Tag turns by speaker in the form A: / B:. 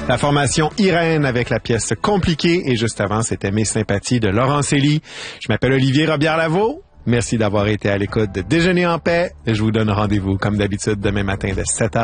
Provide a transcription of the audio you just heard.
A: La formation Irène avec la pièce Compliquée et juste avant, c'était Mes sympathies de Laurent Célie. Je m'appelle Olivier Robillard-Lavaux. Merci d'avoir été à l'écoute de Déjeuner en paix. Je vous donne rendez-vous comme d'habitude demain matin de 7h